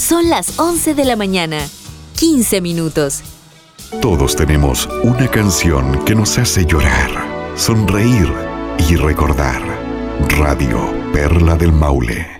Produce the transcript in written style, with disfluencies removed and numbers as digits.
Son las 11 de la mañana, 15 minutos. Todos tenemos una canción que nos hace llorar, sonreír y recordar. Radio Perla del Maule.